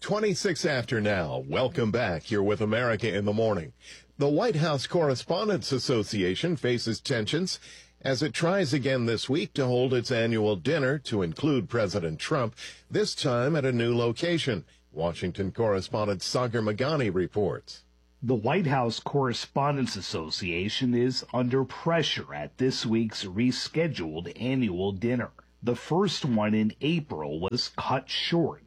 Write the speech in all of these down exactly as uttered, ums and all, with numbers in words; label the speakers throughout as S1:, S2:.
S1: twenty-six after now. Welcome back. You're with America in the Morning. The White House Correspondents Association faces tensions as it tries again this week to hold its annual dinner to include President Trump, this time at a new location. Washington correspondent Sagar Meghani reports.
S2: The White House Correspondents Association is under pressure at this week's rescheduled annual dinner. The first one in April was cut short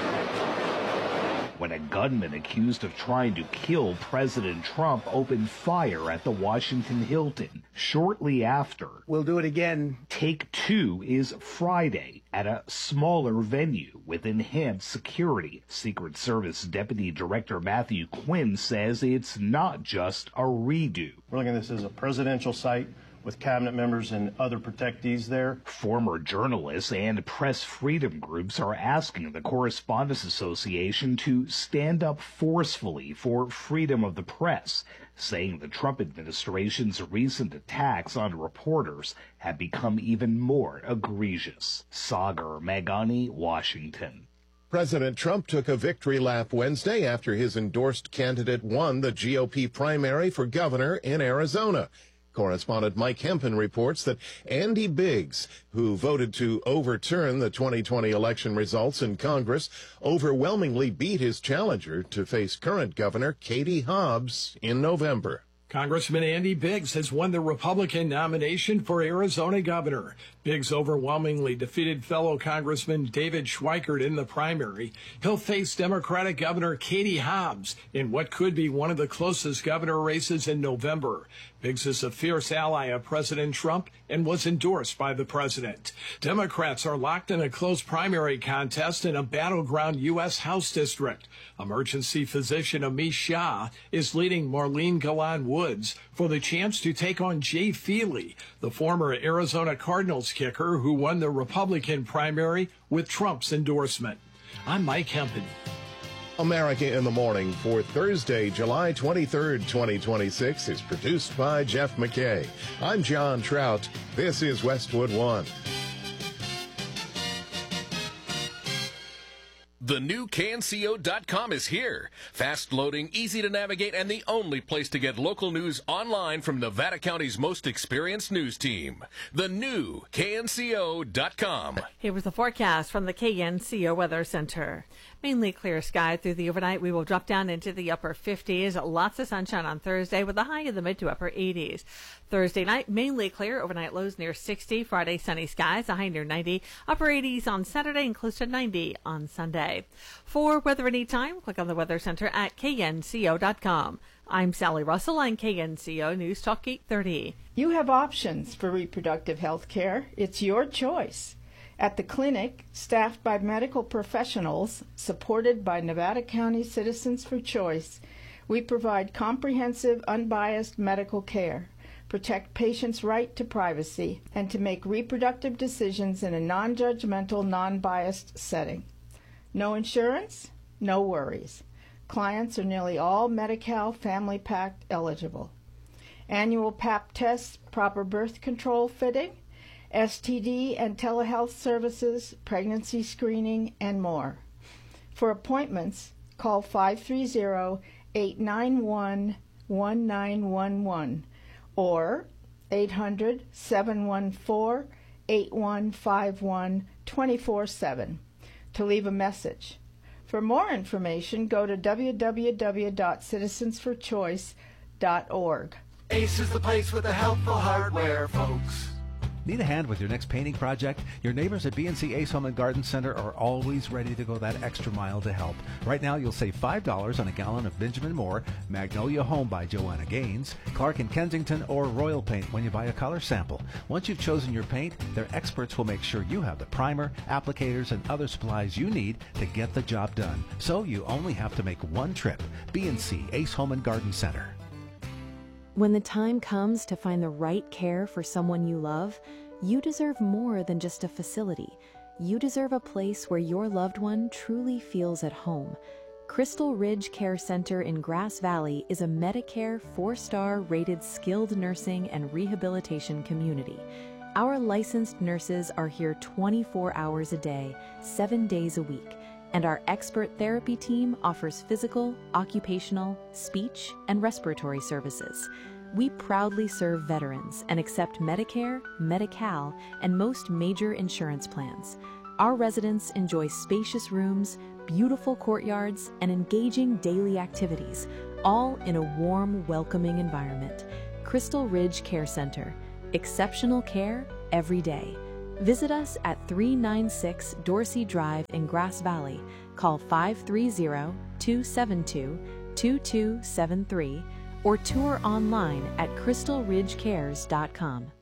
S2: when a gunman accused of trying to kill President Trump opened fire at the Washington Hilton. Shortly after,
S3: we'll do it again.
S2: Take two is Friday at a smaller venue with enhanced security. Secret Service Deputy Director Matthew Quinn says it's not just a redo.
S4: We're looking at this as a presidential site with cabinet members and other protectees there.
S2: Former journalists and press freedom groups are asking the Correspondents Association to stand up forcefully for freedom of the press, saying the Trump administration's recent attacks on reporters have become even more egregious. Sagar Meghani, Washington.
S1: President Trump took a victory lap Wednesday after his endorsed candidate won the G O P primary for governor in Arizona. Correspondent Mike Hempen reports that Andy Biggs, who voted to overturn the twenty twenty election results in Congress, overwhelmingly beat his challenger to face current Governor Katie Hobbs in November.
S5: Congressman Andy Biggs has won the Republican nomination for Arizona governor. Biggs overwhelmingly defeated fellow Congressman David Schweikert in the primary. He'll face Democratic Governor Katie Hobbs in what could be one of the closest governor races in November. Biggs is a fierce ally of President Trump and was endorsed by the president. Democrats are locked in a close primary contest in a battleground U S House district. Emergency physician Amish Shah is leading Marlene Galan Woods for the chance to take on Jay Feely, the former Arizona Cardinals kicker who won the Republican primary with Trump's endorsement. I'm Mike Hempen.
S1: America in the Morning for Thursday, July twenty-third, twenty twenty-six is produced by Jeff McKay. I'm John Trout. This is Westwood One.
S6: The new K N C O dot com is here. Fast loading, easy to navigate, and the only place to get local news online from Nevada County's most experienced news team. The new K N C O dot com.
S7: Here was the forecast from the K N C O Weather Center. Mainly clear sky through the overnight. We will drop down into the upper fifties. Lots of sunshine on Thursday with a high in the mid to upper eighties. Thursday night, mainly clear. Overnight lows near sixty. Friday, sunny skies, a high near ninety. Upper eighties on Saturday and close to ninety on Sunday. For weather anytime, click on the Weather Center at K N C O dot com. I'm Sally Russell on K N C O News Talk eight thirty.
S8: You have options for reproductive health care. It's your choice. At the clinic, staffed by medical professionals, supported by Nevada County Citizens for Choice, we provide comprehensive, unbiased medical care, protect patients' right to privacy, and to make reproductive decisions in a non-judgmental, non-biased setting. No insurance? No worries. Clients are nearly all Medi-Cal Family Pack eligible. Annual Pap tests, proper birth control fitting, S T D and telehealth services, pregnancy screening, and more. For appointments, call five three zero, eight nine one, one nine one one or eight hundred, seven one four, eight one five one, two four seven to leave a message. For more information, go to w w w dot citizens for choice dot org.
S9: Ace is the place with the helpful hardware, folks.
S10: Need a hand with your next painting project? Your neighbors at B and C Ace Home and Garden Center are always ready to go that extra mile to help. Right now, you'll save five dollars on a gallon of Benjamin Moore, Magnolia Home by Joanna Gaines, Clark and Kensington, or Royal Paint when you buy a color sample. Once you've chosen your paint, their experts will make sure you have the primer, applicators, and other supplies you need to get the job done. So you only have to make one trip. B and C Ace Home and Garden Center.
S11: When the time comes to find the right care for someone you love, you deserve more than just a facility. You deserve a place where your loved one truly feels at home. Crystal Ridge Care Center in Grass Valley is a Medicare four-star rated skilled nursing and rehabilitation community. Our licensed nurses are here twenty-four hours a day, seven days a week, And our expert therapy team offers physical, occupational, speech, and respiratory services. We proudly serve veterans and accept Medicare, Medi-Cal, and most major insurance plans. Our residents enjoy spacious rooms, beautiful courtyards, and engaging daily activities, all in a warm, welcoming environment. Crystal Ridge Care Center. Exceptional care every day. Visit us at three ninety-six Dorsey Drive in Grass Valley. Call five three zero, two seven two, two two seven three or tour online at crystal ridge cares dot com.